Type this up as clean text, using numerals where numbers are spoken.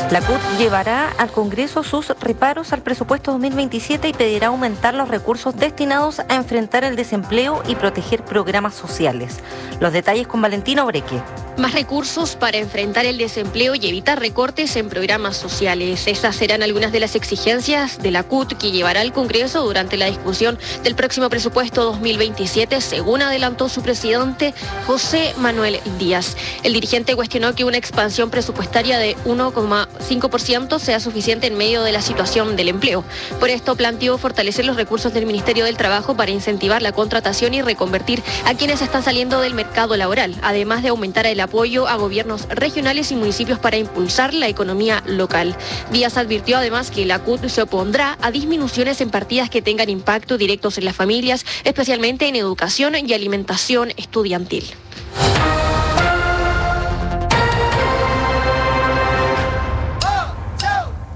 La CUT llevará al Congreso sus reparos al presupuesto 2027 y pedirá aumentar los recursos destinados a enfrentar el desempleo y proteger programas sociales. Los detalles con Valentina Obreque. Más recursos para enfrentar el desempleo y evitar recortes en programas sociales. Esas serán algunas de las exigencias de la CUT que llevará al Congreso durante la discusión del próximo presupuesto 2027, según adelantó su presidente José Manuel Díaz. El dirigente cuestionó que una expansión presupuestaria de 1,5% sea suficiente en medio de la situación del empleo. Por esto planteó fortalecer los recursos del Ministerio del Trabajo para incentivar la contratación y reconvertir a quienes están saliendo del mercado laboral, además de aumentar el apoyo a gobiernos regionales y municipios para impulsar la economía local. Díaz advirtió además que la CUT se opondrá a disminuciones en partidas que tengan impacto directos en las familias, especialmente en educación y alimentación estudiantil.